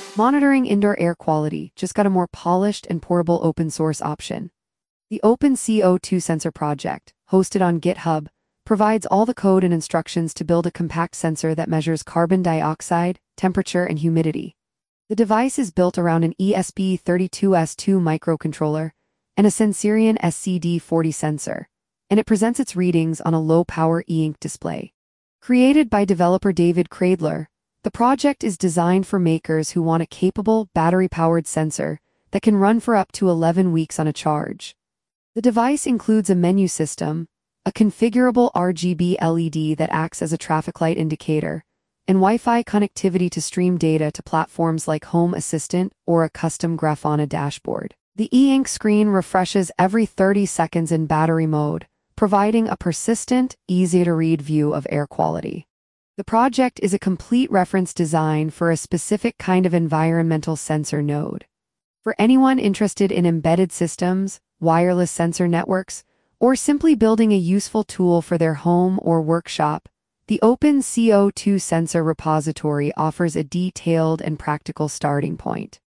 Monitoring indoor air quality just got a more polished and portable open source option. The Open CO2 Sensor project, hosted on GitHub, provides all the code and instructions to build a compact sensor that measures carbon dioxide, temperature, and humidity. The device is built around an ESP32S2 microcontroller and a Sensirion SCD40 sensor, and it presents its readings on a low-power e-ink display. Created by developer David Cradler, the project is designed for makers who want a capable, battery-powered sensor that can run for up to 11 weeks on a charge. The device includes a menu system, a configurable RGB LED that acts as a traffic light indicator, and Wi-Fi connectivity to stream data to platforms like Home Assistant or a custom Grafana dashboard. The e-ink screen refreshes every 30 seconds in battery mode, providing a persistent, easy-to-read view of air quality. The project is a complete reference design for a specific kind of environmental sensor node. For anyone interested in embedded systems, wireless sensor networks, or simply building a useful tool for their home or workshop, the Open CO2 Sensor repository offers a detailed and practical starting point.